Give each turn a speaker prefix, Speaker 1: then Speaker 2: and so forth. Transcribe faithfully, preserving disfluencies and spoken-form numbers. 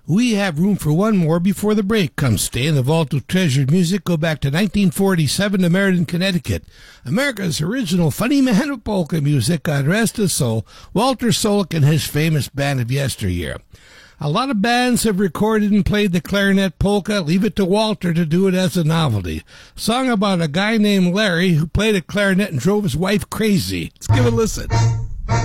Speaker 1: We have room for one more before the break. Come stay in the vault of treasured music. Go back to nineteen forty-seven to Meriden, Connecticut. America's original funny man of polka music. God rest his soul, Walter Solik and his famous band of yesteryear. A lot of bands have recorded and played the clarinet polka. Leave it to Walter to do it as a novelty. Song about a guy named Larry who played a clarinet and drove his wife crazy. Let's give it a listen.